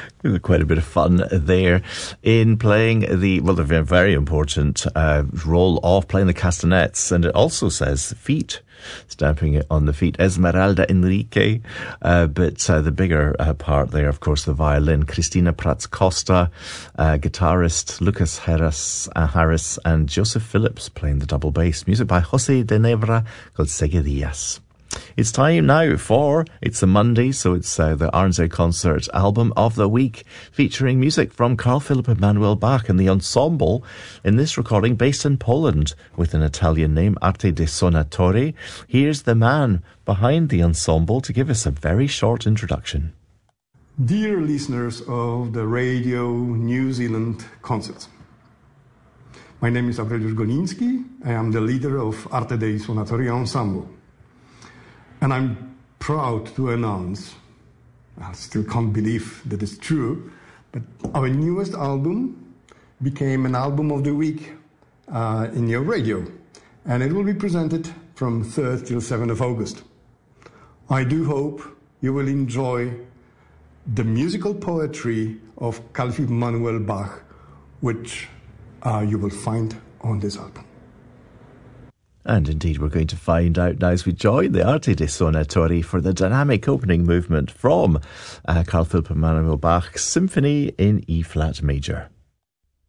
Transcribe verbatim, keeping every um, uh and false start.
Quite a bit of fun there in playing the, well, the very, very important uh, role of playing the castanets. And it also says feet, stamping it on the feet, Esmeralda Enrique. Uh, but uh, the bigger uh, part there, of course, the violin, Cristina Prats Costa, uh, guitarist Lucas Harris, uh, Harris and Joseph Phillips playing the double bass. Music by Jose de Nebra called Seguidillas. It's time now for, it's a Monday, so it's uh, the Arnsay Concert Album of the Week, featuring music from Carl Philipp Emanuel Bach and the ensemble in this recording based in Poland with an Italian name, Arte dei Suonatori. Here's the man behind the ensemble to give us a very short introduction. Dear listeners of the Radio New Zealand concerts, my name is Aureliusz Goliński. I am the leader of Arte dei Suonatori Ensemble. And I'm proud to announce, I still can't believe that it's true, but our newest album became an album of the week uh, in your radio. And it will be presented from third till seventh of August. I do hope you will enjoy the musical poetry of Carl Philipp Emanuel Bach, which uh, you will find on this album. And indeed, we're going to find out now as we join the Arte dei Suonatori for the dynamic opening movement from uh, Carl Philipp Emanuel Bach's Symphony in E-flat major.